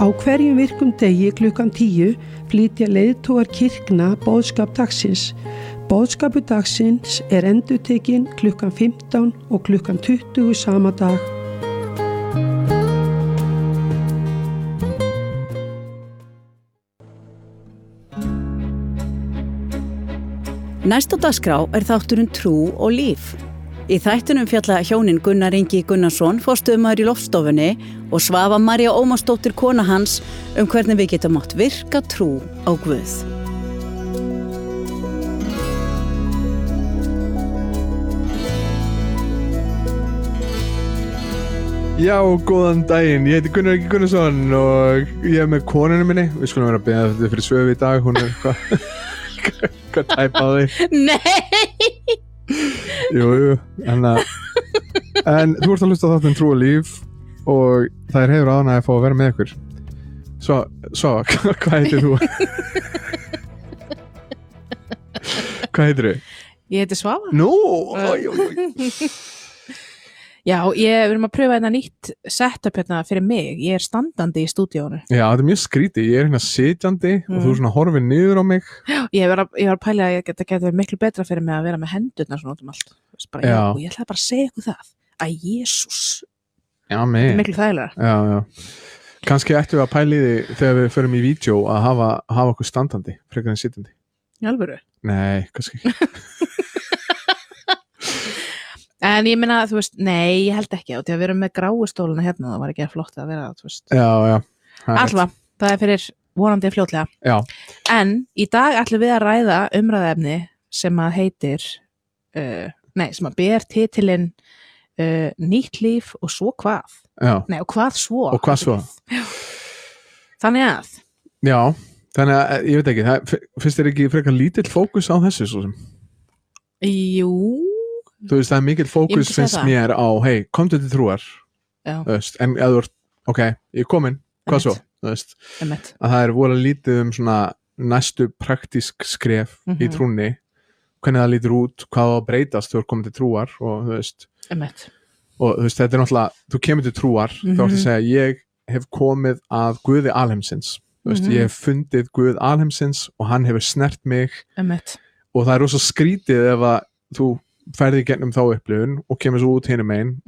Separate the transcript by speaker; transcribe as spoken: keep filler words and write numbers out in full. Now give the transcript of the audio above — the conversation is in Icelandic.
Speaker 1: Á hverjum virkum degi klukkan tíu flytja leiðtogar kirkna boðskap dagsins. Boðskapu dagsins er endurtekinn klukkan fimmtán og klukkan tuttugu sama dag.
Speaker 2: Næst á dagskrá er þátturinn Trú og líf. Í þættinum fjalla hjónin Gunnar Ingi Gunnarsson, forstöðumaður í Loftstofunni, og Svava María Ómarsdóttir kona hans um hvernig við getum mátt virka trú á Guð.
Speaker 3: Já, góðan daginn. Ég heiti Gunnar Ingi Gunnarsson og ég er með konunni minni. Við skulum vera að beða þetta fyrir Svöfu í dag. Hún er hvað hvað tæpaði.
Speaker 2: Nei!
Speaker 3: Jú, jú, en, en þú ert að hlusta á þáttinn Trú og líf og það er heiður ánægja að fá að vera með ykkur. Svo, svo, hvað heitir þú? Hvað heitir þú?
Speaker 4: Ég heiti Svava.
Speaker 3: Nú, oj, oj.
Speaker 4: Já, ég erum að pröfa þetta nýtt setup hérna fyrir mig. Ég er standandi í stúdíónu.
Speaker 3: Já, þetta er mjög skrítið. Ég er hérna sitjandi mm. og þú er svona horfið niður á mig.
Speaker 4: Já, ég var að, ég var að pæla að þetta getur verið miklu betra fyrir mig að vera með hendurnar svona út um allt. Bara, já. Já, ég ætlaði bara að segja ykkur það. Að Jesús.
Speaker 3: Já, mig.
Speaker 4: Þetta er miklu þægilega.
Speaker 3: Já, já. Kannski ættum við að pæla í því þegar við förum í vídeo að hafa, hafa okkur standandi, frekar en sitjandi.
Speaker 4: Í alvöru?
Speaker 3: Nei, kannski ekki.
Speaker 4: En ég meina, þú veist, nei, ég held ekki á því að við erum með gráustóluna hérna, það var ekki flott að vera, þú veist.
Speaker 3: Já, já.
Speaker 4: Alltaf, það er fyrir vonandi fljótlega.
Speaker 3: Já.
Speaker 4: En í dag ætlum við að ræða umræðefni sem að heitir, uh, nei, sem að ber titilinn uh, Nýtt líf og svo hvað.
Speaker 3: Já.
Speaker 4: Nei, og hvað svo.
Speaker 3: Og hvað svo.
Speaker 4: Já. Þannig að.
Speaker 3: Já, þannig að, ég veit ekki, það, finnst þér ekki frekar lítill fókus á þessu svo sem?
Speaker 4: Jú.
Speaker 3: Þú veist, það er mikill fókus finnst mér á, hei, komdu til trúar.
Speaker 4: Já.
Speaker 3: Þú veist, en eða þú ert, ok, ég er komin, hvað svo? Þú veist,
Speaker 4: Emmett.
Speaker 3: að það er voru lítið um svona næstu praktísk skref mm-hmm. í trúnni, hvernig það lítur út, hvað það breytast þú er komin til trúar og þú veist.
Speaker 4: Emmett.
Speaker 3: Og þú veist, þetta er náttúrulega, þú kemur til trúar, mm-hmm. þá ertu að segja, ég hef komið að Guði alheimsins. Þú veist, mm-hmm. ég hef fundið Guð alheimsins og hann hefur snert mig.
Speaker 4: Emmett.
Speaker 3: Og það er rosa skrítið ef að þú ferði gennum þá upplifun og kemur svo út hinum megin